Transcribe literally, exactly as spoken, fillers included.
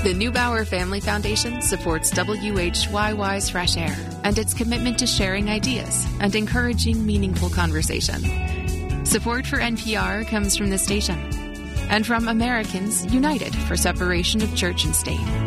The Neubauer Family Foundation supports W H Y Y's Fresh Air and its commitment to sharing ideas and encouraging meaningful conversation. Support for N P R comes from the station and from Americans United for Separation of Church and State.